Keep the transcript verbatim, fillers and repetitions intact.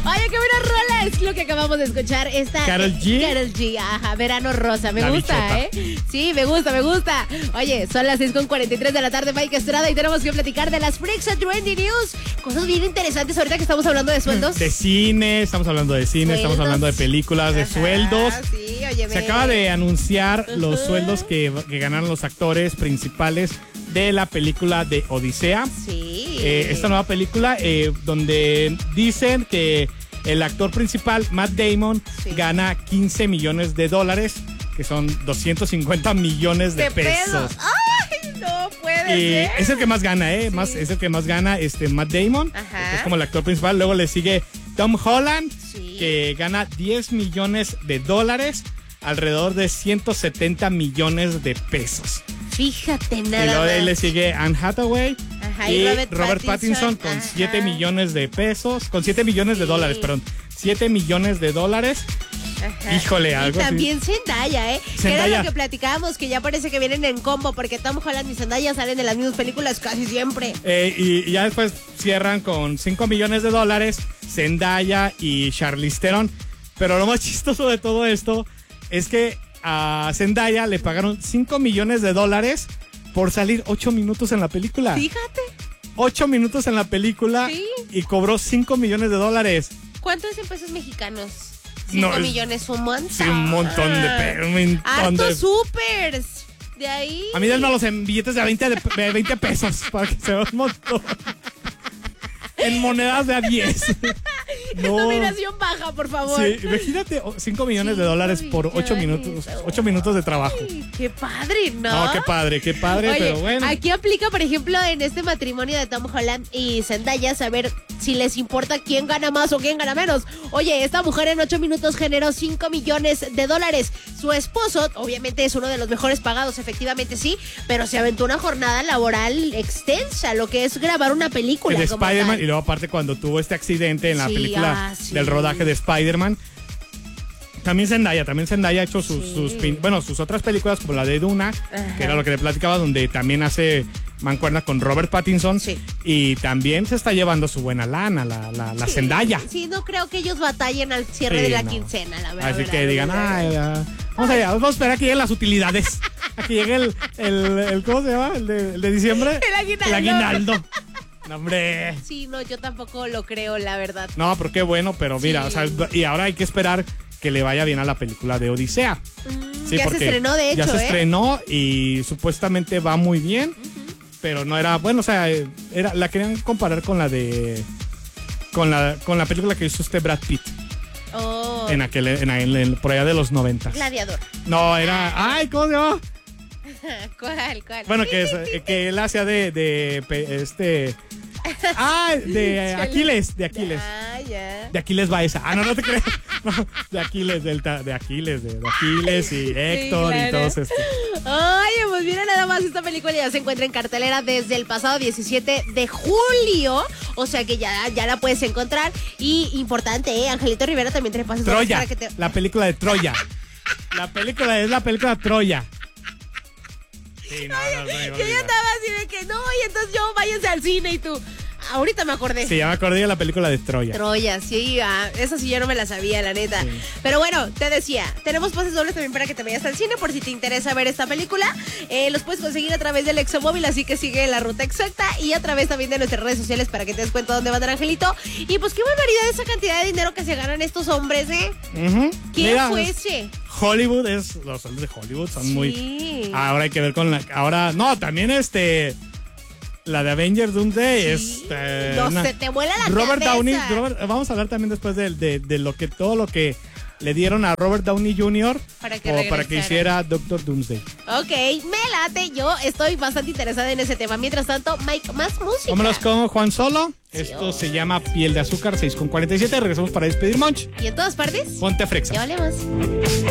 Oye, qué buena rola es lo que acabamos de escuchar. Esta Karol G. Karol G, ajá, Verano Rosa. Me La gusta, bichota. ¿eh? Sí, me gusta, me gusta. Oye, son las seis con cuarenta y tres de la tarde, Mike Estrada, y tenemos que platicar de las Freaks and Trendy News. Cosas bien interesantes ahorita que estamos hablando de sueldos. De cine, estamos hablando de cine, Sueldos. estamos hablando de películas, de Ajá, sueldos. Sí, oye, Se acaba de anunciar Ujú. los sueldos que, que ganaron los actores principales de la película de Odisea. Sí. Eh, esta nueva película eh, donde dicen que el actor principal, Matt Damon, Sí. gana quince millones de dólares, que son doscientos cincuenta millones de, de pesos. pedo. Ay, no puede Y ser. es el que más gana, ¿eh? Sí. Más, es el que más gana este Matt Damon, Ajá. que es como el actor principal. Luego le sigue Tom Holland, Sí. que gana diez millones de dólares, alrededor de ciento setenta millones de pesos. Fíjate Y nada luego de ahí más. le sigue Anne Hathaway. Ajá, y y Robert, Robert Pattinson, Pattinson, con ajá. siete millones de pesos, con siete millones de Sí. dólares, perdón, siete millones de dólares. Ajá. Híjole, y algo así. también Zendaya, ¿eh? Que Zendaya. era lo que platicábamos, que ya parece que vienen en combo, porque Tom Holland y Zendaya salen en las mismas películas casi siempre. Eh, y, y ya después cierran con cinco millones de dólares Zendaya y Charlize Theron. Pero lo más chistoso de todo esto es que a Zendaya le pagaron cinco millones de dólares por salir ocho minutos en la película. Fíjate, ocho minutos en la película Sí. y cobró cinco millones de dólares. ¿cuánto es en pesos mexicanos? Cinco No, es- millones, un montón. Sí, un montón de pe- un montón Hartos de- supers. De ahí. A mí denmelos en billetes de veinte, de, de veinte pesos para que se vea un montón. En monedas de a diez. No. Dominación baja, por favor. Sí, imagínate cinco millones de Cinco dólares por ocho millones. minutos, ocho minutos de trabajo. Ay, qué padre, ¿no? No, qué padre, qué padre, Oye, pero bueno. aquí aplica, por ejemplo, en este matrimonio de Tom Holland y Zendaya, saber si les importa quién gana más o quién gana menos. Oye, esta mujer en ocho minutos generó cinco millones de dólares. Su esposo, obviamente, es uno de los mejores pagados, efectivamente sí, pero se aventó una jornada laboral extensa, lo que es grabar una película. de como Spider-Man, tal. y luego aparte cuando tuvo este accidente en la Sí, película ah, sí. del rodaje de Spider-Man. También Zendaya, también Zendaya ha hecho sus, Sí. sus pin- bueno, sus otras películas como la de Duna, Ajá. que era lo que le platicaba, donde también hace mancuerna con Robert Pattinson. Sí. Y también se está llevando su buena lana, la, la, la Sí, Zendaya. Sí, no creo que ellos batallen al cierre Sí, de la no. quincena, la verdad. Así la que digan, verdad. ay, ah, vamos allá, vamos a esperar a que lleguen las utilidades. A que llegue el, el, el- ¿cómo se llama? El de, el de diciembre. El aguinaldo. El aguinaldo. No, hombre. Sí, no, yo tampoco lo creo, la verdad. No, pero qué bueno, pero mira, Sí. o sea, y ahora hay que esperar que le vaya bien a la película de Odisea. Mm, Sí, ya se porque estrenó, de hecho, Ya se ¿eh? estrenó y supuestamente va muy bien, pero no era, bueno, o sea, era, la querían comparar con la de, con la, con la película que hizo este Brad Pitt Oh, en aquel, en, en- en- por allá de los noventas. Gladiador. No, era, ay, ¿cómo se llama? ¿Cuál, cuál? Bueno, que, es- que él hacía de, de, pe- este, ah, de Aquiles, de Aquiles. Ah, ya. De Aquiles va esa. Ah, no, no te creas. No, de Aquiles, del ta- de Aquiles, de, de Aquiles y Héctor y claro. todos estos. Oye, pues mira nada más, esta película ya se encuentra en cartelera desde el pasado diecisiete de julio, o sea que ya, ya la puedes encontrar. Y importante, ¿eh? Angelito Rivera también te pasa Troya, para que te... la película de Troya. La película es la película Troya. Sí, no, no, no, no, Yo ya andaba así de que no, y entonces yo váyanse al cine y tú. Ahorita me acordé. Sí, ya me acordé de la película de Troya. Troya, sí, ah, esa sí yo no me la sabía, la neta. Sí. Pero bueno, te decía, tenemos pases dobles también para que te vayas al cine por si te interesa ver esta película. Eh, los puedes conseguir a través del Exomóvil, así que sigue la ruta exacta y a través también de nuestras redes sociales para que te des cuenta dónde va a dar Angelito. Y pues qué barbaridad esa cantidad de dinero que se ganan estos hombres, ¿eh? Ujú. ¿Quién Mira, fuese? Hollywood es, los hombres de Hollywood son muy... Sí. Ahora hay que ver con la... Ahora, no, también este... La de Avengers Doomsday Sí. es... eh, No, una- se te vuela la Robert cabeza. Downey, Robert- vamos a hablar también después de, de, de lo que todo lo que le dieron a Robert Downey junior Para que como para que regresara. hiciera Doctor Doomsday. Ok, me late, yo estoy bastante interesada en ese tema. Mientras tanto, Mike, más música. Vámonos con Juan Solo. Sí, Esto oh. se llama Piel de Azúcar, seis con cuarenta y siete. Regresamos para despedir Monch. ¿Y en todas partes? Ponte frexa. Ya volvemos.